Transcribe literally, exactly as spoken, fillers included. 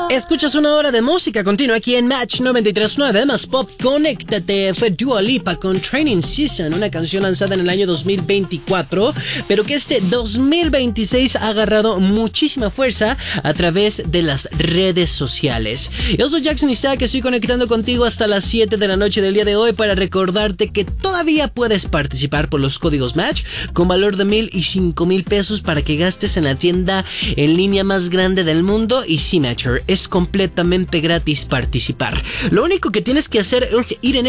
Escuchas una hora de música continua aquí en Match noventa y tres punto nueve, más pop. Conéctate, fue Dua Lipa con Training Season, una canción lanzada en el año dos mil veinticuatro, pero que este dos mil veintiséis ha agarrado muchísima fuerza a través de las redes sociales. Yo soy Jackson Isaac, estoy conectando contigo hasta las siete de la noche del día de hoy para recordarte que todavía puedes participar por los códigos Match con valor de mil y cinco mil pesos para que gastes en la tienda en línea más grande del mundo. Y sí, Matcher, es completamente gratis participar. Lo único que tienes que hacer es ir en